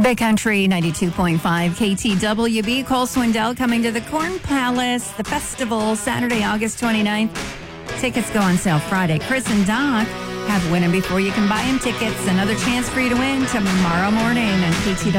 Big Country 92.5 KTWB. Cole Swindell coming to the Corn Palace, the festival, Saturday, August 29th. Tickets go on sale Friday. Chris and Doc have Win 'em Before You Can Buy 'em tickets. Another chance for you to win tomorrow morning on KTWB.